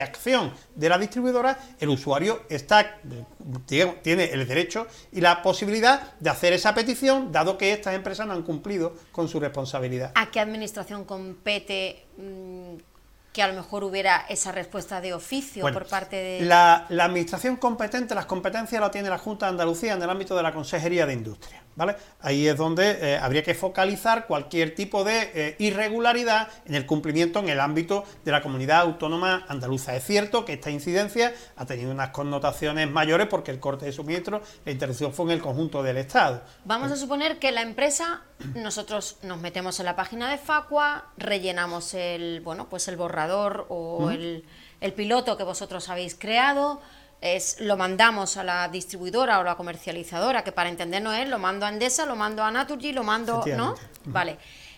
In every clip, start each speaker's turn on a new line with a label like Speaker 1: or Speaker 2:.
Speaker 1: acción de la distribuidora, el usuario tiene el derecho y la posibilidad de hacer esa petición, dado que estas empresas no han cumplido con su responsabilidad.
Speaker 2: ¿A qué administración compete que a lo mejor hubiera esa respuesta de oficio por parte de...?
Speaker 1: La administración competente, las competencias las tiene la Junta de Andalucía en el ámbito de la Consejería de Industria, ¿vale? Ahí es donde habría que focalizar cualquier tipo de irregularidad en el cumplimiento en el ámbito de la comunidad autónoma andaluza. Es cierto que esta incidencia ha tenido unas connotaciones mayores porque el corte de suministro, la interrupción fue en el conjunto del Estado.
Speaker 2: Vamos a suponer que la empresa, nosotros nos metemos en la página de Facua, rellenamos el borrador o el piloto que vosotros habéis creado, lo mandamos a la distribuidora o la comercializadora, que para entendernos es, lo mando a Endesa, lo mando a Naturgy, lo mando, ¿no? Vale.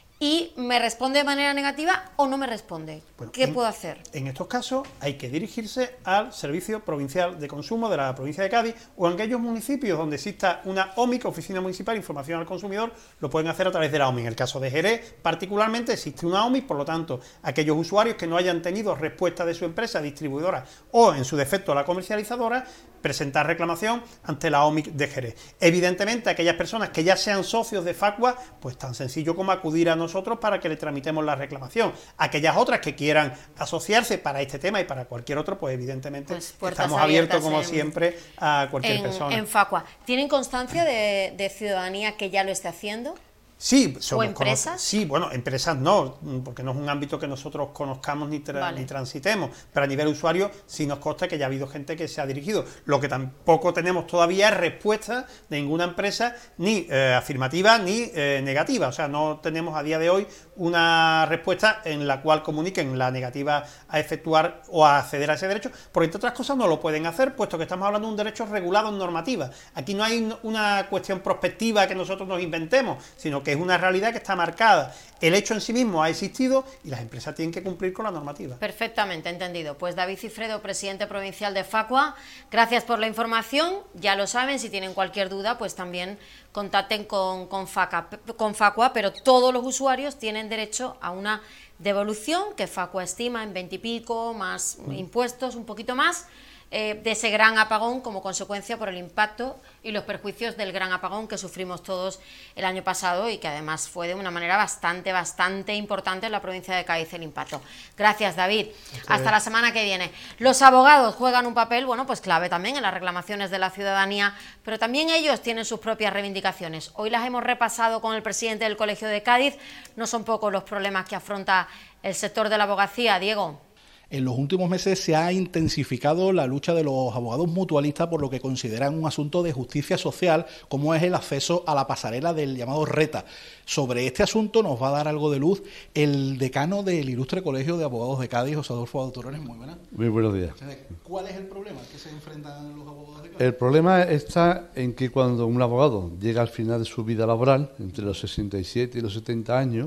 Speaker 2: Y me responde de manera negativa o no me responde. Bueno, ¿qué puedo hacer?
Speaker 1: En estos casos hay que dirigirse al Servicio Provincial de Consumo de la provincia de Cádiz, o en aquellos municipios donde exista una OMIC, Oficina Municipal de Información al Consumidor, lo pueden hacer a través de la OMIC. En el caso de Jerez, particularmente, existe una OMIC, por lo tanto, aquellos usuarios que no hayan tenido respuesta de su empresa distribuidora o, en su defecto, la comercializadora, presentar reclamación ante la OMIC de Jerez. Evidentemente, aquellas personas que ya sean socios de Facua, pues tan sencillo como acudir a nosotros para que le tramitemos la reclamación. Aquellas otras que quieran asociarse para este tema y para cualquier otro, pues evidentemente estamos abiertos como siempre a cualquier persona.
Speaker 2: En Facua, ¿tienen constancia de ciudadanía que ya lo esté haciendo?
Speaker 1: Sí,
Speaker 2: ¿O empresas?
Speaker 1: Sí, bueno, empresas no, porque no es un ámbito que nosotros conozcamos ni transitemos, pero a nivel usuario sí nos consta que ya ha habido gente que se ha dirigido. Lo que tampoco tenemos todavía es respuesta de ninguna empresa, ni afirmativa ni negativa. O sea, no tenemos a día de hoy una respuesta en la cual comuniquen la negativa a efectuar o a acceder a ese derecho, porque entre otras cosas no lo pueden hacer, puesto que estamos hablando de un derecho regulado en normativa. Aquí no hay una cuestión prospectiva que nosotros nos inventemos, sino que es una realidad que está marcada. El hecho en sí mismo ha existido y las empresas tienen que cumplir con la normativa.
Speaker 2: Perfectamente entendido. Pues David Cifredo, presidente provincial de Facua, gracias por la información. Ya lo saben, si tienen cualquier duda, pues también contacten con Facua, pero todos los usuarios tienen derecho a una devolución que Facua estima en 20 y pico, más impuestos, un poquito más, de ese gran apagón como consecuencia por el impacto y los perjuicios del gran apagón que sufrimos todos el año pasado y que además fue de una manera bastante importante en la provincia de Cádiz el impacto. Gracias, David. Hasta la semana que viene. Los abogados juegan un papel, bueno, pues clave también en las reclamaciones de la ciudadanía, pero también ellos tienen sus propias reivindicaciones. Hoy las hemos repasado con el presidente del Colegio de Cádiz. No son pocos los problemas que afronta el sector de la abogacía. Diego.
Speaker 3: En los últimos meses se ha intensificado la lucha de los abogados mutualistas por lo que consideran un asunto de justicia social, como es el acceso a la pasarela del llamado RETA. Sobre este asunto nos va a dar algo de luz el decano del Ilustre Colegio de Abogados de Cádiz, José Adolfo Autorones. Muy buenas.
Speaker 4: Muy buenos días.
Speaker 3: ¿Cuál es el problema al que se enfrentan los abogados de Cádiz?
Speaker 4: El problema está en que cuando un abogado llega al final de su vida laboral, entre los 67 y los 70 años,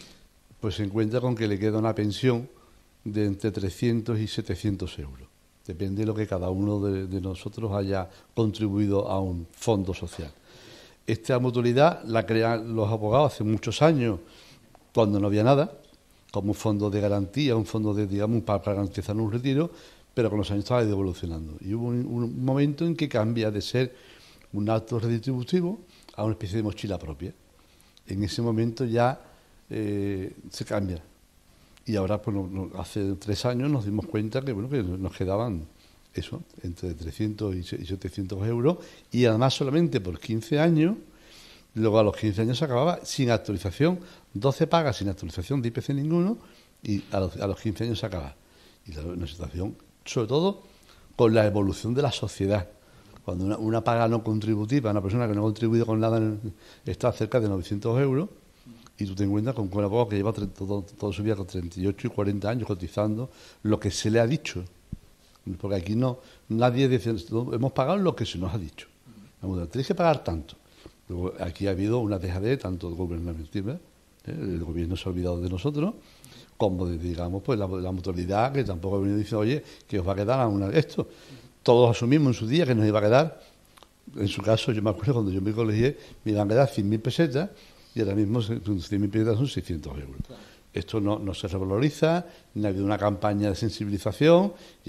Speaker 4: pues se encuentra con que le queda una pensión de entre 300 y 700 euros. Depende de lo que cada uno de nosotros haya contribuido a un fondo social. Esta mutualidad la crean los abogados hace muchos años, cuando no había nada, como un fondo de garantía, un fondo de, digamos, para garantizar un retiro, pero con los años estaba evolucionando. Y hubo un momento en que cambia de ser un acto redistributivo a una especie de mochila propia. En ese momento ya se cambia. Y ahora, pues, hace 3 años nos dimos cuenta que, bueno, que nos quedaban eso, entre 300 y 700 euros, y además solamente por 15 años, luego a los 15 años se acababa sin actualización, 12 pagas sin actualización de IPC ninguno, y a los 15 años se acaba. Y una situación, sobre todo, con la evolución de la sociedad. Cuando una paga no contributiva, una persona que no ha contribuido con nada, está cerca de 900 euros, y tú te encuentras con un abogado que lleva todo su vida con 38 y 40 años cotizando lo que se le ha dicho. Porque aquí nadie dice, hemos pagado lo que se nos ha dicho. Tenéis que pagar tanto. Luego, aquí ha habido una dejadez tanto gubernamental, el gobierno se ha olvidado de nosotros, como de, digamos, pues la mutualidad, que tampoco ha venido diciendo, oye, que os va a quedar esto. Todos asumimos en su día que nos iba a quedar, en su caso, yo me acuerdo cuando yo me colegié, me iban a quedar 100.000 pesetas, y ahora mismo 100.000 pesetas son 600 euros. Esto no se revaloriza, ni ha habido una campaña de sensibilización.